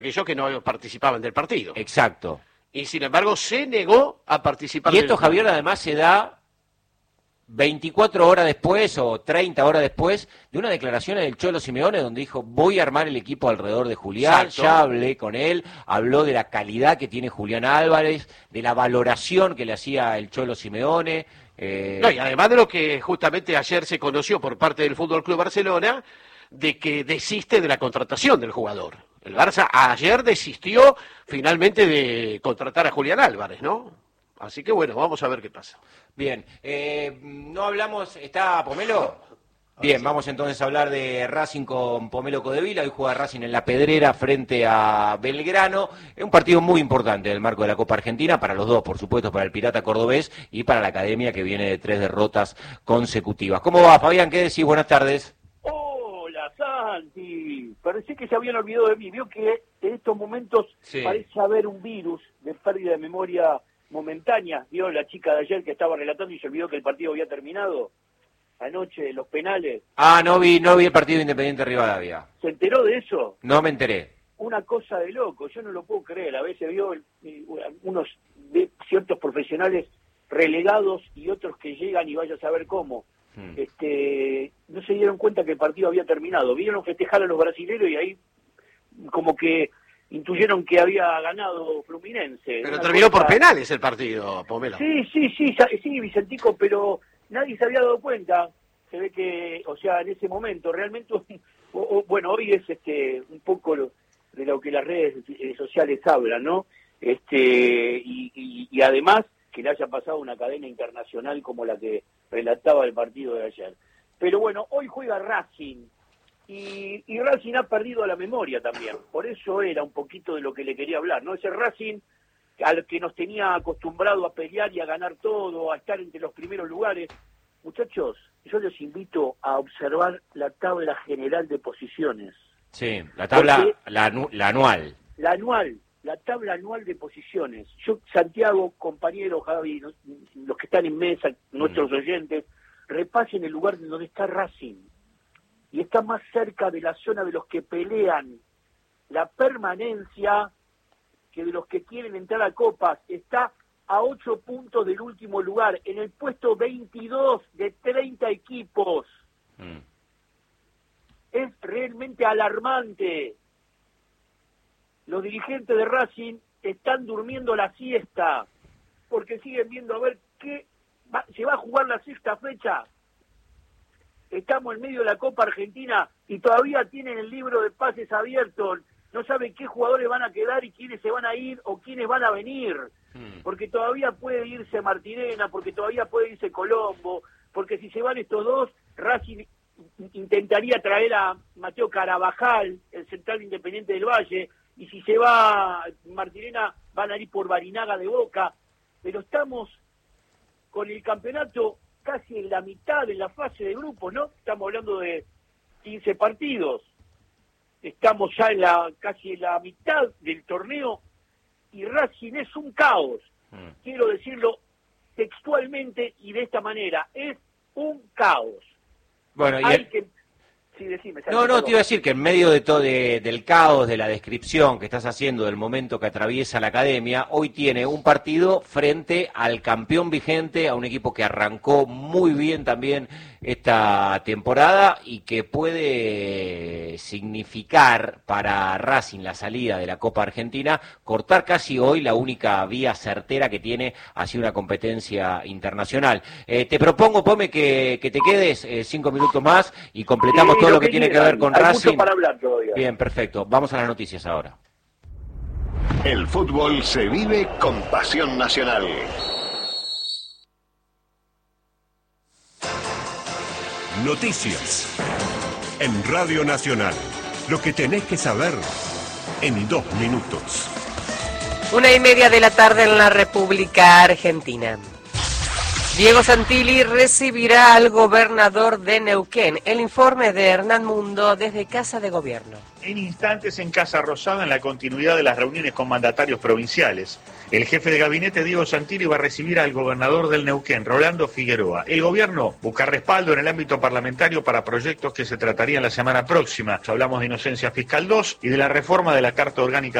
aquellos que no participaban del partido. Exacto. Y sin embargo se negó a participar. Y esto, Javier, además se da 24 horas después o 30 horas después de una declaración del Cholo Simeone donde dijo: voy a armar el equipo alrededor de Julián. Exacto. Ya hablé con él, habló de la calidad que tiene Julián Álvarez, de la valoración que le hacía el Cholo Simeone. No, y además de lo que justamente ayer se conoció por parte del Fútbol Club Barcelona, de que desiste de la contratación del jugador. El Barça ayer desistió finalmente de contratar a Julián Álvarez, ¿no? Así que bueno, vamos a ver qué pasa. Bien, no hablamos, ¿está Pomelo? Bien, vamos entonces a hablar de Racing con Pomelo Codevila. Hoy juega Racing en La Pedrera frente a Belgrano. Es un partido muy importante en el marco de la Copa Argentina, para los dos, por supuesto, para el Pirata Cordobés y para la Academia, que viene de 3 derrotas consecutivas. ¿Cómo va, Fabián? ¿Qué decís? Buenas tardes. Hola, Santi. Parecía que se habían olvidado de mí. Vio que en estos momentos parece haber un virus de pérdida de memoria momentánea. Vio la chica de ayer que estaba relatando y se olvidó que el partido había terminado anoche, los penales. No vi el partido de Independiente Rivadavia. ¿Se enteró de eso? No me enteré. Una cosa de loco, yo no lo puedo creer. A veces vio unos ciertos profesionales relegados y otros que llegan y vaya a saber cómo. No se dieron cuenta que el partido había terminado. Vieron festejar a los brasileños y ahí como que intuyeron que había ganado Fluminense. Pero terminó por penales el partido, Pomelo. Sí, Vicentico, pero nadie se había dado cuenta. Se ve que, o sea, en ese momento, realmente, bueno, hoy es un poco de lo que las redes sociales hablan, ¿no? Y además que le haya pasado una cadena internacional como la que relataba el partido de ayer. Pero bueno, hoy juega Racing. Y Racing ha perdido la memoria también, por eso era un poquito de lo que le quería hablar, ¿no? Ese Racing al que nos tenía acostumbrado a pelear y a ganar todo, a estar entre los primeros lugares. Muchachos, yo les invito a observar la tabla general de posiciones. Sí, la tabla, la anual. La tabla anual de posiciones. Yo, Santiago, compañero, Javi, los que están en mesa, nuestros oyentes, repasen el lugar donde está Racing. Y está más cerca de la zona de los que pelean la permanencia que de los que quieren entrar a Copas. Está a 8 puntos del último lugar, en el puesto 22 de 30 equipos. Es realmente alarmante. Los dirigentes de Racing están durmiendo la siesta, porque siguen viendo a ver qué se va a jugar la sexta fecha. Estamos en medio de la Copa Argentina y todavía tienen el libro de pases abierto. No saben qué jugadores van a quedar y quiénes se van a ir o quiénes van a venir. Porque todavía puede irse Martirena, porque todavía puede irse Colombo, porque si se van estos dos, Racing intentaría traer a Mateo Carabajal, el central Independiente del Valle, y si se va Martirena, van a ir por Barinaga de Boca. Pero estamos con el campeonato casi en la mitad de la fase de grupos, ¿no? Estamos hablando de 15 partidos. Estamos ya casi en la mitad del torneo y Racing es un caos. Quiero decirlo textualmente y de esta manera, es un caos. Bueno, Sí, decime. No, te iba a decir que en medio de todo del caos, de la descripción que estás haciendo del momento que atraviesa la Academia, hoy tiene un partido frente al campeón vigente, a un equipo que arrancó muy bien también esta temporada y que puede significar para Racing la salida de la Copa Argentina, cortar casi hoy la única vía certera que tiene hacia una competencia internacional. Te propongo, Pome, que te quedes 5 minutos más y completamos todo lo que tiene que ver con Racing. Mucho para hablar todavía. Bien, perfecto. Vamos a las noticias ahora. El fútbol se vive con pasión nacional. Noticias. En Radio Nacional. Lo que tenés que saber en 2 minutos. 1:30 de la tarde en la República Argentina. Diego Santilli recibirá al gobernador de Neuquén. El informe de Hernán Mundo desde Casa de Gobierno. En instantes en Casa Rosada, en la continuidad de las reuniones con mandatarios provinciales. El jefe de gabinete, Diego Santilli, va a recibir al gobernador del Neuquén, Rolando Figueroa. El gobierno busca respaldo en el ámbito parlamentario para proyectos que se tratarían la semana próxima. Hablamos de Inocencia Fiscal 2 y de la reforma de la Carta Orgánica